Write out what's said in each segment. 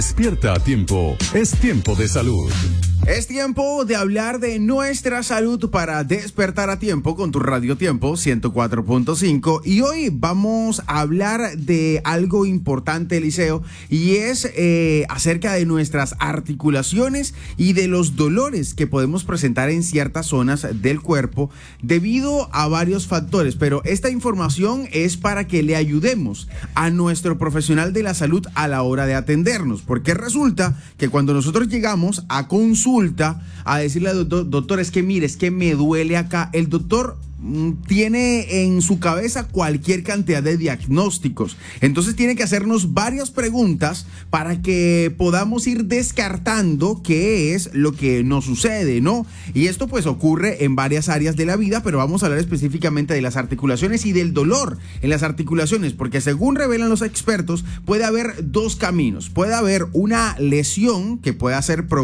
Despierta a tiempo, es tiempo de salud. Es tiempo de hablar de nuestra salud para despertar a tiempo con tu Radio Tiempo 104.5 y hoy vamos a hablar de algo importante, Eliseo, y es acerca de nuestras articulaciones y de los dolores que podemos presentar en ciertas zonas del cuerpo debido a varios factores, pero esta información es para que le ayudemos a nuestro profesional de la salud a la hora de atendernos, porque resulta que cuando nosotros llegamos a consulta a decirle al doctor, es que mire, es que me duele acá, el doctor tiene en su cabeza cualquier cantidad de diagnósticos, entonces tiene que hacernos varias preguntas para que podamos ir descartando qué es lo que nos sucede, ¿no? Y esto pues ocurre en varias áreas de la vida, pero vamos a hablar específicamente de las articulaciones y del dolor en las articulaciones, porque según revelan los expertos, puede haber dos caminos. Puede haber una lesión que puede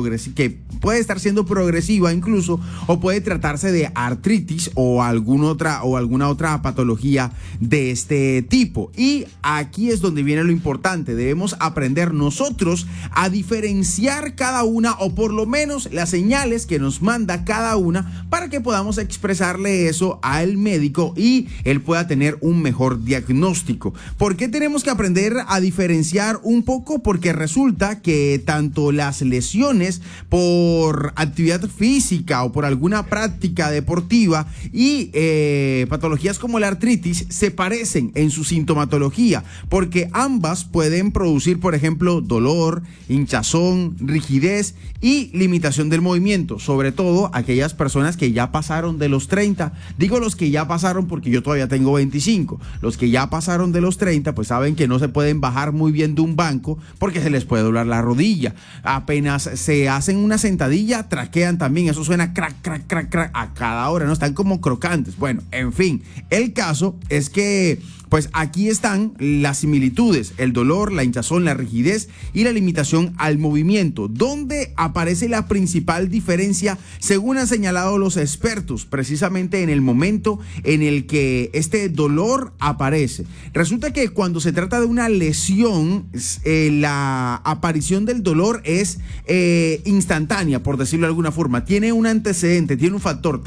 estar siendo progresiva incluso, o puede tratarse de artritis o alguna otra patología de este tipo. Y aquí es donde viene lo importante. Debemos aprender nosotros a diferenciar cada una, o por lo menos las señales que nos manda cada una, para que podamos expresarle eso al médico y él pueda tener un mejor diagnóstico. ¿Por qué tenemos que aprender a diferenciar un poco? Porque resulta que tanto las lesiones por actividad física o por alguna práctica deportiva y patologías como la artritis se parecen en su sintomatología, porque ambas pueden producir, por ejemplo, dolor, hinchazón, rigidez y limitación del movimiento, sobre todo aquellas personas que ya pasaron de los 30. Digo los que ya pasaron porque yo todavía tengo 25. Los que ya pasaron de los 30 pues saben que no se pueden bajar muy bien de un banco porque se les puede doblar la rodilla. Apenas se hacen una sentadilla, traquean también, eso suena crack, crack, crack, crack a cada hora, ¿no? Están como crocantes. Bueno, en fin, el caso es que pues aquí están las similitudes: el dolor, la hinchazón, la rigidez y la limitación al movimiento. ¿Dónde aparece la principal diferencia según han señalado los expertos? Precisamente en el momento en el que este dolor aparece. Resulta que cuando se trata de una lesión, la aparición del dolor es instantánea, por decirlo de alguna forma. Tiene un antecedente, tiene un factor